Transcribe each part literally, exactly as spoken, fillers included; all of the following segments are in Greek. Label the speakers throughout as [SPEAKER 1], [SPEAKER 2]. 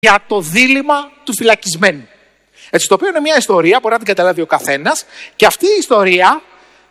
[SPEAKER 1] για το δίλημμα του φυλακισμένου. Έτσι, το οποίο είναι μια ιστορία, μπορεί να την καταλάβει ο καθένας, και αυτή η ιστορία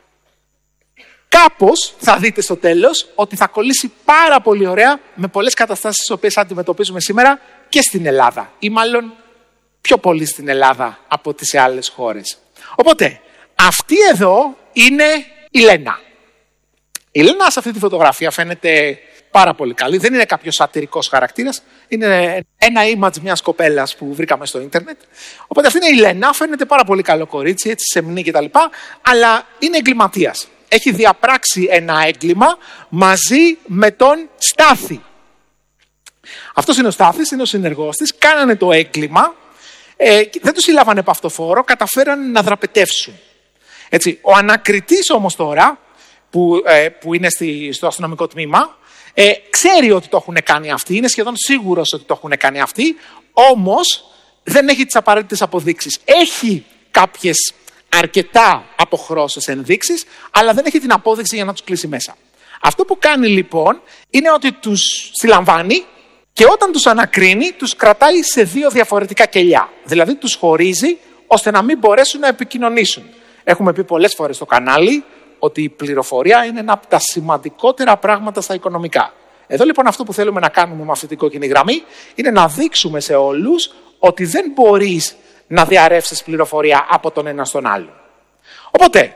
[SPEAKER 1] κάπως θα δείτε στο τέλος ότι θα κολλήσει πάρα πολύ ωραία με πολλές καταστάσεις τις οποίες αντιμετωπίζουμε σήμερα και στην Ελλάδα, ή μάλλον πιο πολύ στην Ελλάδα από τις σε άλλες χώρες. Οπότε, αυτή εδώ είναι η Λένα. Η Λένα σε αυτή τη φωτογραφία φαίνεται πάρα πολύ καλή. Δεν είναι κάποιος σατυρικός χαρακτήρας. Είναι ένα image μιας κοπέλας που βρήκαμε στο ίντερνετ. Οπότε αυτή είναι η Λένα. Φαίνεται πάρα πολύ καλό κορίτσι, έτσι σεμνή κτλ. Αλλά είναι εγκληματίας. Έχει διαπράξει ένα έγκλημα μαζί με τον Στάθη. Αυτός είναι ο Στάθης, είναι ο συνεργός της. Κάνανε το έγκλημα. Ε, δεν τους συλλάβανε παυτοφόρο, καταφέραν να δραπετεύσουν. Έτσι, ο ανακριτής όμως τώρα, που, ε, που είναι στη, στο αστυνομικό τμήμα, ε, ξέρει ότι το έχουν κάνει αυτοί, είναι σχεδόν σίγουρος ότι το έχουν κάνει αυτοί, όμως δεν έχει τις απαραίτητες αποδείξεις. Έχει κάποιες αρκετά αποχρώσεις ενδείξεις, αλλά δεν έχει την απόδειξη για να τους κλείσει μέσα. Αυτό που κάνει λοιπόν είναι ότι τους συλλαμβάνει και όταν τους ανακρίνει, τους κρατάει σε δύο διαφορετικά κελιά. Δηλαδή τους χωρίζει ώστε να μην μπορέσουν να επικοινωνήσουν. Έχουμε πει πολλές φορές στο κανάλι ότι η πληροφορία είναι ένα από τα σημαντικότερα πράγματα στα οικονομικά. Εδώ λοιπόν αυτό που θέλουμε να κάνουμε με αυτή την κόκκινη γραμμή είναι να δείξουμε σε όλους ότι δεν μπορείς να διαρρεύσεις πληροφορία από τον ένα στον άλλο. Οπότε,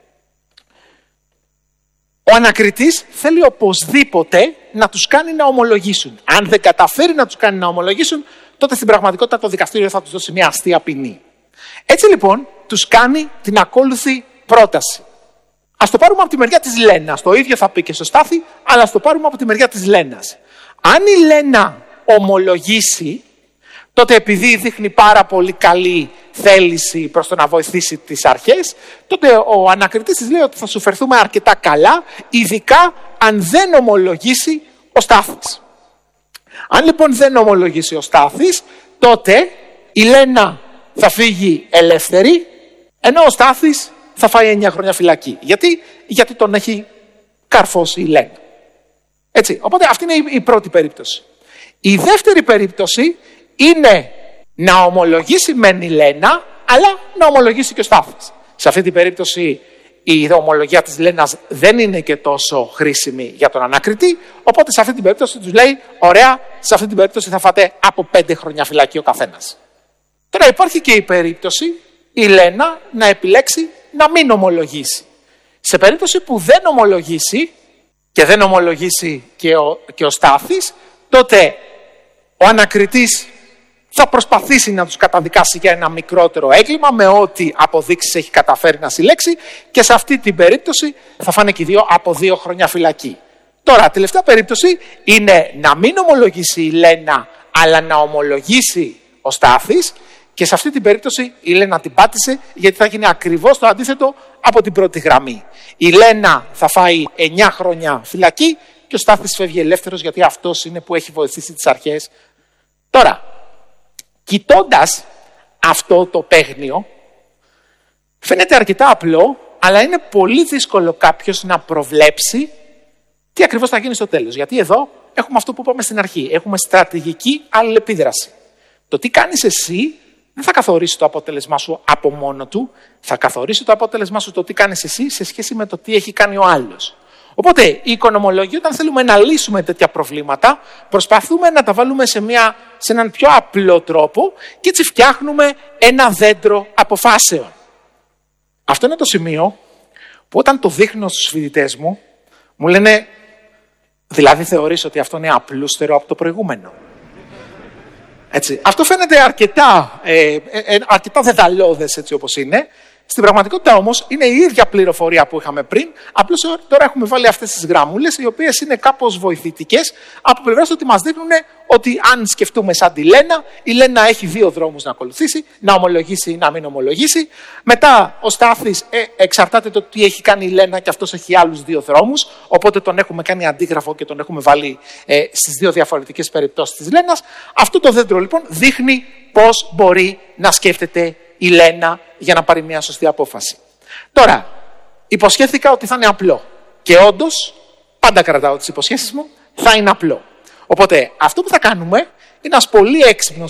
[SPEAKER 1] ο ανακριτής θέλει οπωσδήποτε να τους κάνει να ομολογήσουν. Αν δεν καταφέρει να τους κάνει να ομολογήσουν, τότε στην πραγματικότητα το δικαστήριο θα τους δώσει μια αστεία ποινή. Έτσι λοιπόν, τους κάνει την ακόλουθη πρόταση. Ας το πάρουμε από τη μεριά της Λένας. Το ίδιο θα πει και στο Στάθη, αλλά ας το πάρουμε από τη μεριά της Λένας. Αν η Λένα ομολογήσει, τότε επειδή δείχνει πάρα πολύ καλή θέληση προς το να βοηθήσει τις αρχές, τότε ο ανακριτής της λέει ότι θα σου φερθούμε αρκετά καλά, ειδικά αν δεν ομολογήσει ο Στάθης. Αν λοιπόν δεν ομολογήσει ο Στάθης, τότε η Λένα θα φύγει ελεύθερη, ενώ ο Στάθης θα φάει εννιά χρόνια φυλακή. Γιατί, Γιατί τον έχει καρφώσει η Λένα. Έτσι, οπότε αυτή είναι η πρώτη περίπτωση. Η δεύτερη περίπτωση είναι να ομολογήσει μεν η Λένα, αλλά να ομολογήσει και ο Στάθης. Σε αυτή την περίπτωση η ομολογία της Λένας δεν είναι και τόσο χρήσιμη για τον ανακριτή, οπότε σε αυτή την περίπτωση τους λέει, ωραία, σε αυτή την περίπτωση θα φάτε από πέντε χρόνια φυλακή ο καθένας. Τώρα υπάρχει και η περίπτωση η Λένα να επιλέξει να μην ομολογήσει. Σε περίπτωση που δεν ομολογήσει και δεν ομολογήσει και ο, και ο Στάθης, τότε ο ανακριτής θα προσπαθήσει να τους καταδικάσει για ένα μικρότερο έγκλημα με ό,τι αποδείξεις έχει καταφέρει να συλλέξει και σε αυτή την περίπτωση θα φάνε και οι δύο από δύο χρόνια φυλακή. Τώρα, τελευταία περίπτωση είναι να μην ομολογήσει η Λένα, αλλά να ομολογήσει ο Στάθης και σε αυτή την περίπτωση η Λένα την πάτησε γιατί θα γίνει ακριβώς το αντίθετο από την πρώτη γραμμή. Η Λένα θα φάει εννιά χρόνια φυλακή και ο Στάθης φεύγει ελεύθερος γιατί αυτός είναι που έχει βοηθήσει τις αρχές. Τώρα, κοιτώντας αυτό το παίγνιο, φαίνεται αρκετά απλό, αλλά είναι πολύ δύσκολο κάποιος να προβλέψει τι ακριβώς θα γίνει στο τέλος. Γιατί εδώ έχουμε αυτό που είπαμε στην αρχή. Έχουμε στρατηγική αλληλεπίδραση. Το τι κάνεις εσύ δεν θα καθορίσει το αποτέλεσμά σου από μόνο του, θα καθορίσει το αποτέλεσμά σου το τι κάνεις εσύ σε σχέση με το τι έχει κάνει ο άλλος. Οπότε, η οικονομολόγια, όταν θέλουμε να λύσουμε τέτοια προβλήματα, προσπαθούμε να τα βάλουμε σε, μια, σε έναν πιο απλό τρόπο και έτσι φτιάχνουμε ένα δέντρο αποφάσεων. Αυτό είναι το σημείο που όταν το δείχνω στους φοιτητές μου, μου λένε, δηλαδή θεωρείς ότι αυτό είναι απλούστερο από το προηγούμενο. Έτσι. Αυτό φαίνεται αρκετά, ε, ε, αρκετά δεδαλώδες έτσι όπως είναι. Στην πραγματικότητα όμως είναι η ίδια πληροφορία που είχαμε πριν, απλώς τώρα έχουμε βάλει αυτές τις γραμμούλες, οι οποίες είναι κάπως βοηθητικές, από πλευράς του ότι μας δείχνουν ότι αν σκεφτούμε σαν τη Λένα, η Λένα έχει δύο δρόμους να ακολουθήσει, να ομολογήσει ή να μην ομολογήσει. Μετά ο Στάθης ε, εξαρτάται το τι έχει κάνει η Λένα και αυτός έχει άλλους δύο δρόμους, οπότε τον έχουμε κάνει αντίγραφο και τον έχουμε βάλει ε, στις δύο διαφορετικές περιπτώσεις της Λένας. Αυτό το δέντρο λοιπόν δείχνει πώς μπορεί να σκέφτεται η Λένα για να πάρει μια σωστή απόφαση. Τώρα, υποσχέθηκα ότι θα είναι απλό. Και όντως, πάντα κρατάω τις υποσχέσεις μου, θα είναι απλό. Οπότε, αυτό που θα κάνουμε είναι ένας πολύ έξυπνος